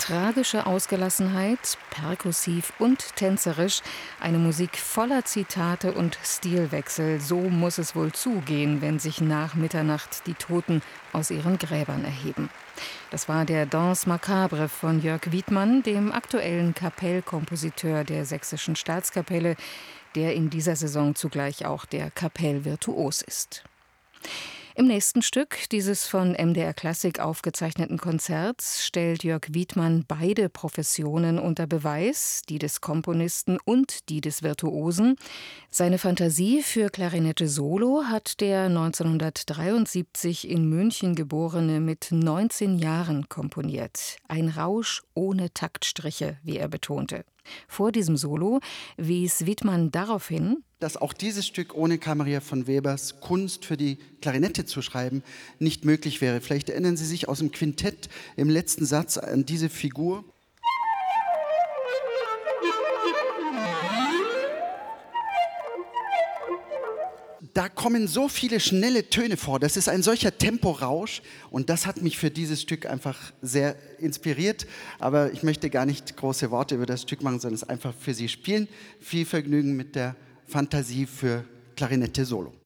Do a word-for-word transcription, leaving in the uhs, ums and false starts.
Tragische Ausgelassenheit, perkussiv und tänzerisch, eine Musik voller Zitate und Stilwechsel. So muss es wohl zugehen, wenn sich nach Mitternacht die Toten aus ihren Gräbern erheben. Das war der Danse Macabre von Jörg Wiedmann, dem aktuellen Kapellkompositeur der Sächsischen Staatskapelle, der in dieser Saison zugleich auch der Kapellvirtuos ist. Im nächsten Stück dieses von M D R Klassik aufgezeichneten Konzerts stellt Jörg Wiedmann beide Professionen unter Beweis, die des Komponisten und die des Virtuosen. Seine Fantasie für Klarinette Solo hat der neunzehnhundertdreiundsiebzig in München geborene mit neunzehn Jahren komponiert. Ein Rausch ohne Taktstriche, wie er betonte. Vor diesem Solo wies Wiedmann darauf hin, dass auch dieses Stück ohne Karl Maria von Webers Kunst für die Klarinette zu schreiben nicht möglich wäre. Vielleicht erinnern Sie sich aus dem Quintett im letzten Satz an diese Figur. Da kommen so viele schnelle Töne vor, das ist ein solcher Temporausch und das hat mich für dieses Stück einfach sehr inspiriert. Aber ich möchte gar nicht große Worte über das Stück machen, sondern es einfach für Sie spielen. Viel Vergnügen mit der Fantasie für Klarinette Solo.